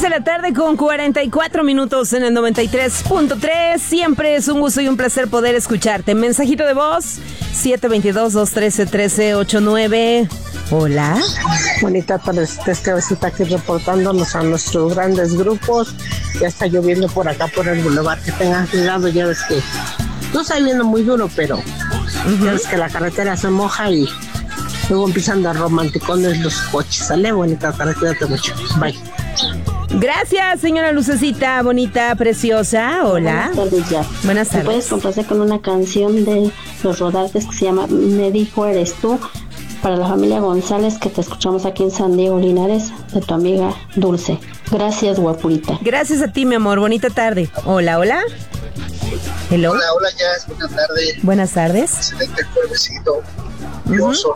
de la tarde con 44 minutos en el 93.3. Siempre es un gusto y un placer poder escucharte. Mensajito de voz, 722-213-1389. Hola. Bonita tarde, cabecita aquí reportándonos a nuestros grandes grupos. Ya está lloviendo por acá, por el bulevar. Que tengan cuidado, ya ves que no está lloviendo muy duro, pero ya ves que la carretera se moja y luego empiezan a romanticones los coches. Sale, bonita tarde, cuídate mucho. Bye. Gracias, señora Lucecita, bonita, preciosa. Hola. Buenas tardes, ya. Buenas tardes. ¿Me puedes complacer con una canción de Los Rodantes que se llama Me dijo eres tú? Para la familia González, que te escuchamos aquí en San Diego, Linares, de tu amiga Dulce. Gracias, guapurita. Gracias a ti, mi amor. Bonita tarde. Hola, hola. Hello. Hola, hola, Jazz. Buenas tardes. Buenas tardes. Excelente juevesito. Lluvioso.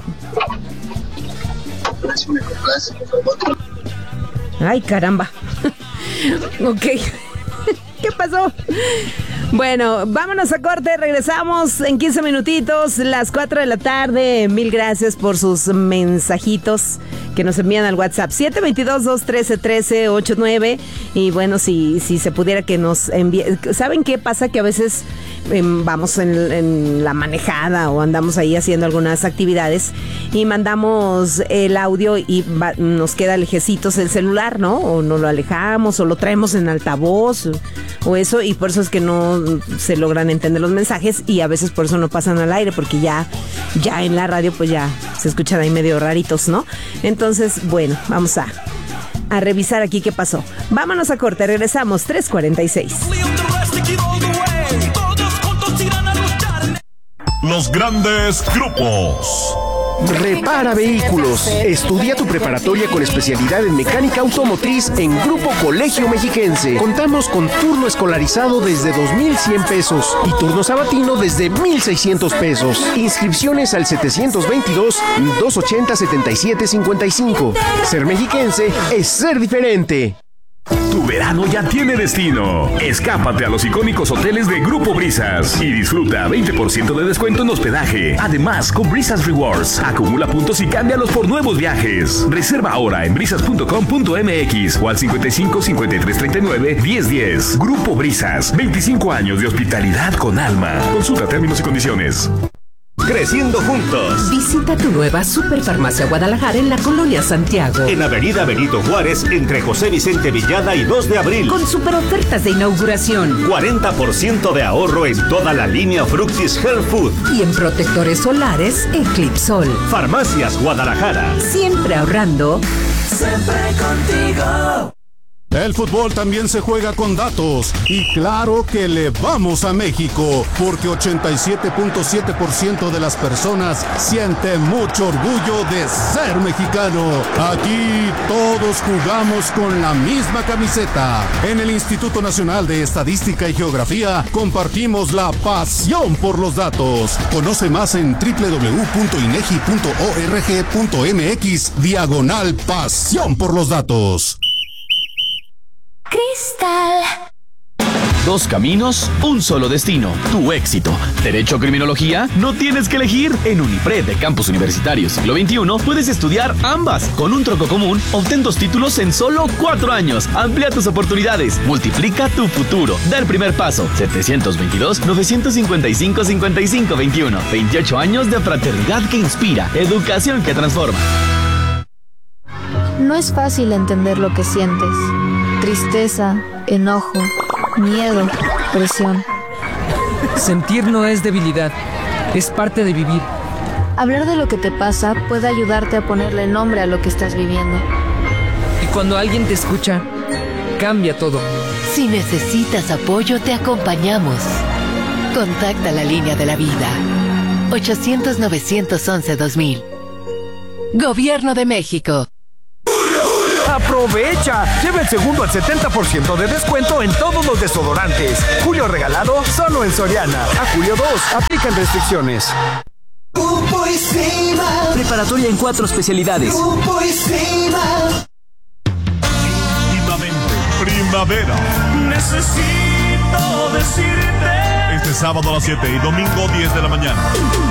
Si me complace, por favor. Ay, caramba. Ok. ¿Qué pasó? Bueno, vámonos a corte, regresamos en 15 minutitos, las 4 de la tarde. Mil gracias por sus mensajitos que nos envían al WhatsApp 722-213-1389. Y bueno, si se pudiera que nos envíe. ¿Saben qué pasa? Que a veces vamos en la manejada o andamos ahí haciendo algunas actividades y mandamos el audio y nos queda lejecitos el celular, ¿no? O no lo alejamos o lo traemos en altavoz o eso, y por eso es que no se logran entender los mensajes y a veces por eso no pasan al aire, porque ya en la radio pues ya se escuchan ahí medio raritos, ¿no? Entonces, bueno, vamos a revisar aquí qué pasó. Vámonos a corte, regresamos, 3:46. Los grandes grupos. Repara vehículos. Estudia tu preparatoria con especialidad en mecánica automotriz en Grupo Colegio Mexiquense. Contamos con turno escolarizado desde 2,100 pesos y turno sabatino desde 1,600 pesos. Inscripciones al 722-280-7755. Ser mexiquense es ser diferente. Tu verano ya tiene destino. Escápate a los icónicos hoteles de Grupo Brisas y disfruta 20% de descuento en hospedaje. Además, con Brisas Rewards, acumula puntos y cámbialos por nuevos viajes. Reserva ahora en brisas.com.mx o al 55 53 39 10 10. Grupo Brisas, 25 años de hospitalidad con alma. Consulta términos y condiciones. Creciendo juntos. Visita tu nueva Superfarmacia Guadalajara en la Colonia Santiago. En Avenida Benito Juárez, entre José Vicente Villada y 2 de abril. Con super ofertas de inauguración. 40% de ahorro en toda la línea Fructis Health Food. Y en protectores solares, Eclipsol. Farmacias Guadalajara. Siempre ahorrando. Siempre contigo. El fútbol también se juega con datos y claro que le vamos a México porque 87.7% de las personas sienten mucho orgullo de ser mexicano. Aquí todos jugamos con la misma camiseta. En el Instituto Nacional de Estadística y Geografía compartimos la pasión por los datos. Conoce más en www.inegi.org.mx/pasión por los datos. Cristal. 2 caminos, un solo destino, tu éxito. Derecho o criminología, no tienes que elegir. En Unipred de Campus Universitario Siglo XXI puedes estudiar ambas. Con un tronco común, obtén 2 títulos en solo 4 años. Amplía tus oportunidades, multiplica tu futuro. Da el primer paso. 722-955-5521. 28 años de fraternidad que inspira, educación que transforma. No es fácil entender lo que sientes. Tristeza, enojo, miedo, presión. Sentir no es debilidad, es parte de vivir. Hablar de lo que te pasa puede ayudarte a ponerle nombre a lo que estás viviendo. Y cuando alguien te escucha, cambia todo. Si necesitas apoyo, te acompañamos. Contacta la línea de la vida. 800-911-2000. Gobierno de México. ¡Aprovecha! Lleva el segundo al 70% de descuento en todos los desodorantes. Julio regalado solo en Soriana. A julio 2. Aplican restricciones. Grupo Islima. Preparatoria en 4 especialidades. Grupo Islima. Primavera. Necesito decirte. Este sábado a las 7 y domingo 10 de la mañana.